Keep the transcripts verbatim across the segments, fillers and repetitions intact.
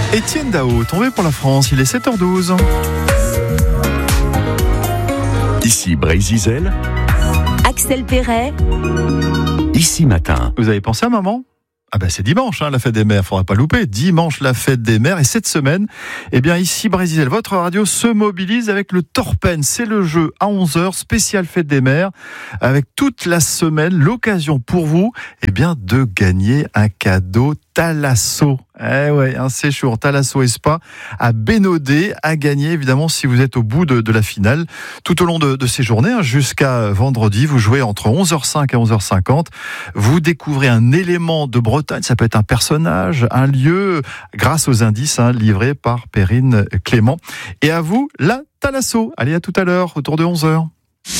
Étienne Dao, tombé pour la France, il est sept heures douze. Ici Brésil, Axel Perret, Ici Matin. Vous avez pensé à maman ? Ah ben c'est dimanche, hein, la fête des mères, faudra pas louper. Dimanche, la fête des mères. Et cette semaine, eh bien ici Brésil, votre radio se mobilise avec le Torpen. C'est le jeu à onze heures, spécial fête des mères, avec toute la semaine l'occasion pour vous, eh bien de gagner un cadeau Thalasso. Eh ouais, un séjour Thalasso et Spa à Bénodet à gagner, évidemment, si vous êtes au bout de, de la finale. Tout au long de, de ces journées, hein, jusqu'à vendredi, vous jouez entre onze heures cinq et onze heures cinquante. Vous découvrez un élément de Bretagne, ça peut être un personnage, un lieu, grâce aux indices hein, livrés par Perrine Clément. Et à vous, la Thalasso. Allez, à tout à l'heure, autour de onze heures.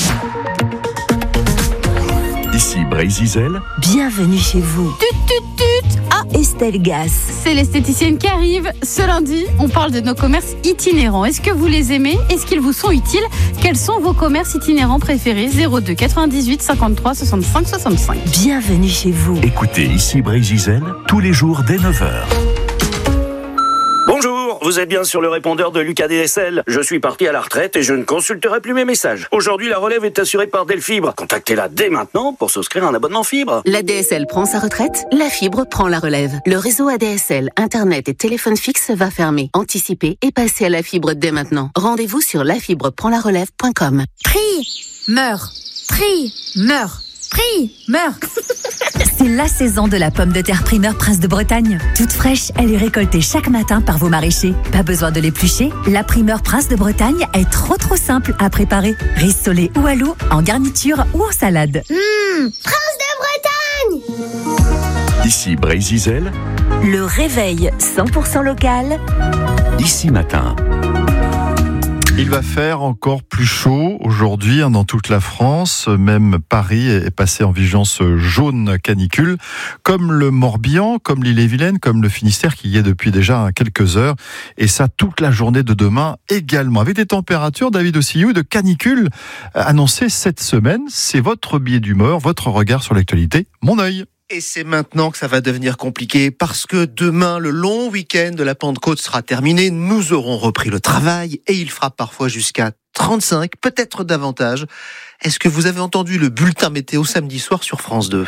Ici Brésil. bienvenue chez vous. Tut, tut, tut. Ah, Estelle Gas. c'est l'esthéticienne qui arrive. Ce lundi, on parle de nos commerces itinérants. Est-ce que vous les aimez ? Est-ce qu'ils vous sont utiles ? Quels sont vos commerces itinérants préférés ? zéro deux quatre-vingt-dix-huit cinquante-trois soixante-cinq soixante-cinq. Bienvenue chez vous. Écoutez Ici Brésil tous les jours dès neuf heures. Bonjour, vous êtes bien sur le répondeur de Lucas D S L. Je suis parti à la retraite et je ne consulterai plus mes messages. Aujourd'hui, la relève est assurée par Delfibre. Contactez-la dès maintenant pour souscrire un abonnement fibre. La D S L prend sa retraite, la fibre prend la relève. Le réseau A D S L, Internet et téléphone fixe va fermer. Anticipez et passez à la fibre dès maintenant. Rendez-vous sur la fibre prend la relève point com. Prix, meurt, prix, meurt, prix, meurt. C'est la saison de la pomme de terre primeur Prince de Bretagne. Toute fraîche, elle est récoltée chaque matin par vos maraîchers. Pas besoin de l'éplucher, la primeur Prince de Bretagne est trop trop simple à préparer. Rissolée ou à l'eau, en garniture ou en salade. Mmh, Prince de Bretagne. Ici Brésil. Le réveil cent pour cent local. Ici Matin. Il va faire encore plus chaud aujourd'hui hein, dans toute la France. Même Paris est passé en vigilance jaune canicule, comme le Morbihan, comme l'Ille-et-Vilaine, comme le Finistère qui y est depuis déjà quelques heures. Et ça toute la journée de demain également. Avec des températures, David Ossillou, de canicule annoncées cette semaine. C'est votre billet d'humeur, votre regard sur l'actualité. Mon œil. Et c'est maintenant que ça va devenir compliqué parce que demain, le long week-end de la Pentecôte sera terminé. Nous aurons repris le travail et il fera parfois jusqu'à trente-cinq, peut-être davantage. Est-ce que vous avez entendu le bulletin météo samedi soir sur France deux ?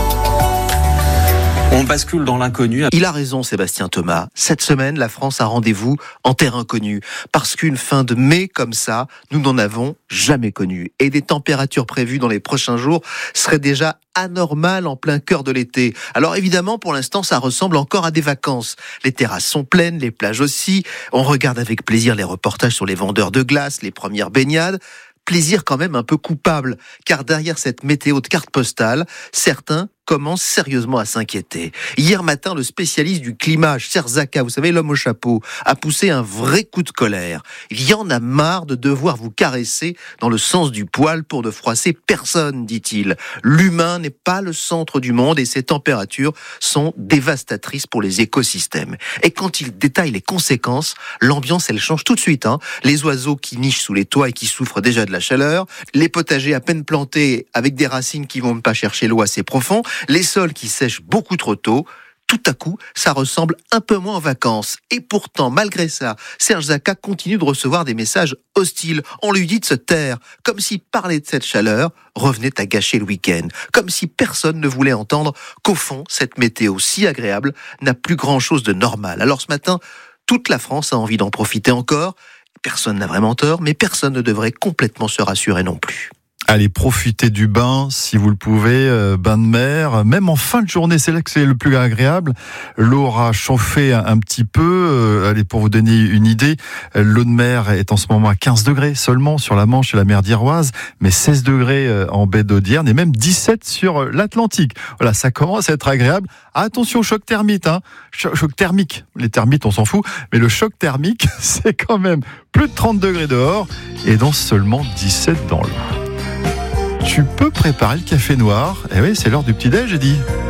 On bascule dans l'inconnu. Il a raison, Sébastien Thomas. Cette semaine, la France a rendez-vous en terre inconnue. Parce qu'une fin de mai comme ça, nous n'en avons jamais connu. Et des températures prévues dans les prochains jours seraient déjà anormales en plein cœur de l'été. Alors évidemment, pour l'instant, ça ressemble encore à des vacances. Les terrasses sont pleines, les plages aussi. On regarde avec plaisir les reportages sur les vendeurs de glace, les premières baignades. Plaisir quand même un peu coupable, car derrière cette météo de carte postale, certains commencent sérieusement à s'inquiéter. Hier matin, le spécialiste du climat, Serzaka, vous savez, l'homme au chapeau, a poussé un vrai coup de colère. Il y en a marre de devoir vous caresser dans le sens du poil pour ne froisser personne, dit-il. L'humain n'est pas le centre du monde et ces températures sont dévastatrices pour les écosystèmes. Et quand il détaille les conséquences, l'ambiance, elle change tout de suite. Hein. Les oiseaux qui nichent sous les toits et qui souffrent déjà de la chaleur, les potagers à peine plantés avec des racines qui vont pas chercher l'eau assez profond, les sols qui sèchent beaucoup trop tôt. Tout à coup, ça ressemble un peu moins en vacances. Et pourtant, malgré ça, Serge Zaka continue de recevoir des messages hostiles. On lui dit de se taire, comme si parler de cette chaleur revenait à gâcher le week-end. Comme si personne ne voulait entendre qu'au fond, cette météo si agréable n'a plus grand-chose de normal. Alors ce matin, toute la France a envie d'en profiter encore. Personne n'a vraiment tort, mais personne ne devrait complètement se rassurer non plus. Allez, profitez du bain si vous le pouvez, euh, bain de mer, même en fin de journée, c'est là que c'est le plus agréable. L'eau aura chauffé un, un petit peu. Euh, allez, pour vous donner une idée, l'eau de mer est en ce moment à quinze degrés seulement sur la Manche et la mer d'Iroise, mais seize degrés en baie d'Audierne et même dix-sept sur l'Atlantique. Voilà, ça commence à être agréable. Attention au choc thermique, hein. Choc, choc thermique. Les thermites, on s'en fout, mais le choc thermique, c'est quand même plus de trente degrés dehors et donc seulement dix-sept dans l'eau. Tu peux préparer le café noir. Eh oui, c'est l'heure du petit-déj, j'ai dit.